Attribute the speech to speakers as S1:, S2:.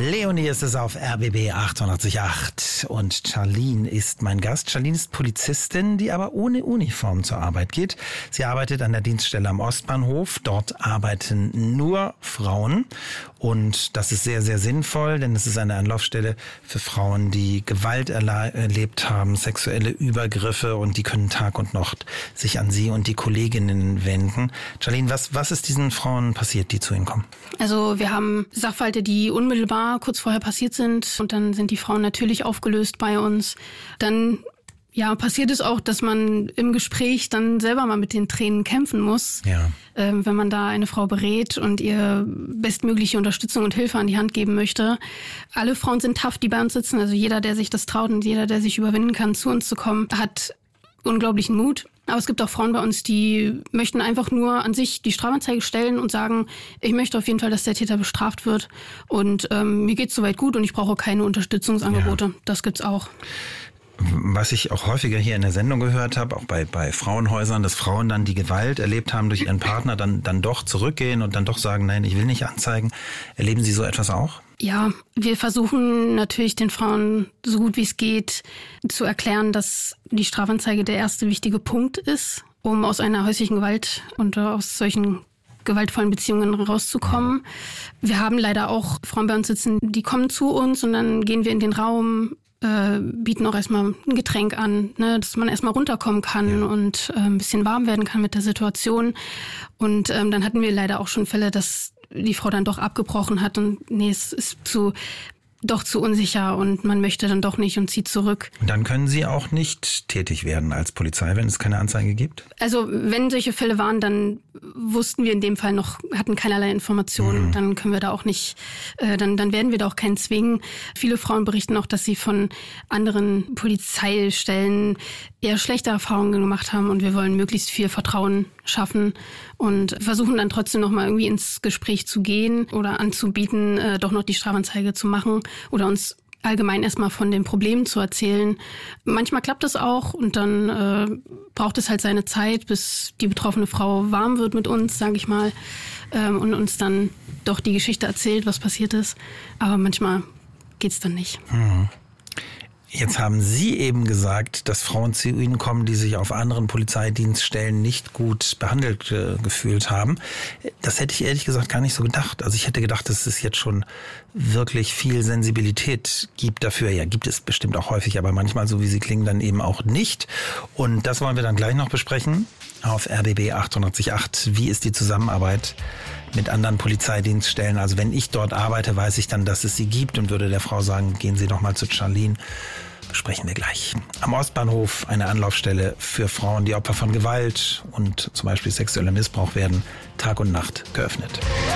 S1: Leonie ist es auf RBB 88.8 und Charlene ist mein Gast. Charlene ist Polizistin, die aber ohne Uniform zur Arbeit geht. Sie arbeitet an der Dienststelle am Ostbahnhof. Dort arbeiten nur Frauen und das ist sehr, sehr sinnvoll, denn es ist eine Anlaufstelle für Frauen, die Gewalt erlebt haben, sexuelle Übergriffe, und die können Tag und Nacht sich an Sie und die Kolleginnen wenden. Charlene, was ist diesen Frauen passiert, die zu Ihnen kommen?
S2: Also wir haben Sachverhalte, die unmittelbar kurz vorher passiert sind, und dann sind die Frauen natürlich aufgelöst bei uns. Dann passiert es auch, dass man im Gespräch dann selber mal mit den Tränen kämpfen muss.
S1: Ja.
S2: Wenn man da eine Frau berät und ihr bestmögliche Unterstützung und Hilfe an die Hand geben möchte. Alle Frauen sind tough, die bei uns sitzen. Also jeder, der sich das traut und jeder, der sich überwinden kann, zu uns zu kommen, hat unglaublichen Mut. Aber es gibt auch Frauen bei uns, die möchten einfach nur an sich die Strafanzeige stellen und sagen, ich möchte auf jeden Fall, dass der Täter bestraft wird und mir geht's soweit gut und ich brauche keine Unterstützungsangebote. Ja. Das gibt's auch.
S1: Was ich auch häufiger hier in der Sendung gehört habe, auch bei Frauenhäusern, dass Frauen dann die Gewalt erlebt haben durch ihren Partner, dann doch zurückgehen und dann doch sagen, nein, ich will nicht anzeigen. Erleben Sie so etwas auch?
S2: Ja, wir versuchen natürlich den Frauen so gut wie es geht zu erklären, dass die Strafanzeige der erste wichtige Punkt ist, um aus einer häuslichen Gewalt und aus solchen gewaltvollen Beziehungen rauszukommen. Wir haben leider auch Frauen bei uns sitzen, die kommen zu uns und dann gehen wir in den Raum, bieten auch erstmal ein Getränk an, ne, dass man erstmal runterkommen kann und ein bisschen warm werden kann mit der Situation. Und dann hatten wir leider auch schon Fälle, dass die Frau dann doch abgebrochen hat und es ist doch zu unsicher und man möchte dann doch nicht und zieht zurück.
S1: Und dann können Sie auch nicht tätig werden als Polizei, wenn es keine Anzeige gibt?
S2: Also wenn solche Fälle waren, dann wussten wir in dem Fall noch, hatten keinerlei Informationen. Dann können wir da auch nicht, dann werden wir da auch keinen zwingen. Viele Frauen berichten auch, dass sie von anderen Polizeistellen eher schlechte Erfahrungen gemacht haben und wir wollen möglichst viel Vertrauen schaffen und versuchen dann trotzdem noch mal irgendwie ins Gespräch zu gehen oder anzubieten, doch noch die Strafanzeige zu machen oder uns allgemein erstmal von den Problemen zu erzählen. Manchmal klappt es auch und dann braucht es halt seine Zeit, bis die betroffene Frau warm wird mit uns, sage ich mal, und uns dann doch die Geschichte erzählt, was passiert ist. Aber manchmal geht's dann nicht.
S1: Jetzt haben Sie eben gesagt, dass Frauen zu Ihnen kommen, die sich auf anderen Polizeidienststellen nicht gut behandelt gefühlt haben. Das hätte ich ehrlich gesagt gar nicht so gedacht. Also ich hätte gedacht, dass es jetzt schon wirklich viel Sensibilität gibt dafür. Ja, gibt es bestimmt auch häufig, aber manchmal, so wie sie klingen, dann eben auch nicht. Und das wollen wir dann gleich noch besprechen auf RBB 88.8. Wie ist die Zusammenarbeit mit anderen Polizeidienststellen? Also wenn ich dort arbeite, weiß ich dann, dass es sie gibt und würde der Frau sagen, gehen Sie doch mal zu Charlene. Besprechen wir gleich. Am Ostbahnhof eine Anlaufstelle für Frauen, die Opfer von Gewalt und zum Beispiel sexuellem Missbrauch werden, Tag und Nacht geöffnet.